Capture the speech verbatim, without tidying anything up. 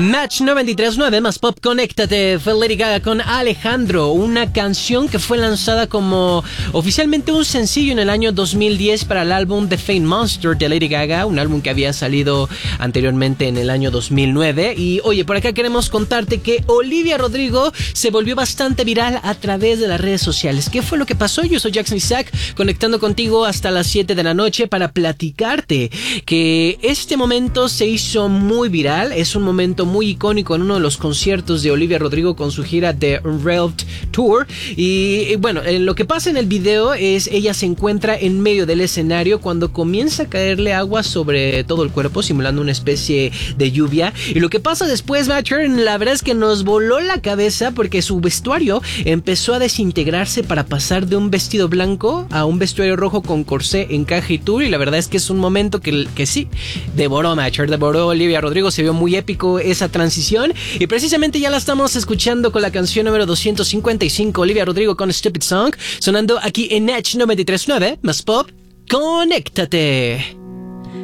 Match noventa y tres punto nueve más Pop, conéctate. Fue Lady Gaga con Alejandro, una canción que fue lanzada como oficialmente un sencillo en el año dos mil diez para el álbum The Fame Monster de Lady Gaga, un álbum que había salido anteriormente en el año dos mil nueve. Y oye, por acá queremos contarte que Olivia Rodrigo se volvió bastante viral a través de las redes sociales. ¿Qué fue lo que pasó? Yo soy Jackson Isaac, conectando contigo hasta las siete de la noche para platicarte que este momento se hizo muy viral. Es un momento muy icónico en uno de los conciertos de Olivia Rodrigo con su gira de Unveiled Tour. Y bueno, lo que pasa en el video es ella se encuentra en medio del escenario cuando comienza a caerle agua sobre todo el cuerpo, simulando una especie de lluvia. Y lo que pasa después, Matcher, la verdad es que nos voló la cabeza porque su vestuario empezó a desintegrarse para pasar de un vestido blanco a un vestuario rojo con corsé, encaje y tour. Y la verdad es que es un momento que, que sí, devoró Matcher, devoró Olivia Rodrigo. Se vio muy épico esa transición y precisamente ya la estamos escuchando con la canción número doscientos cincuenta y cinco, Olivia Rodrigo con Stupid Song, sonando aquí en Edge noventa y tres punto nueve más Pop, conéctate.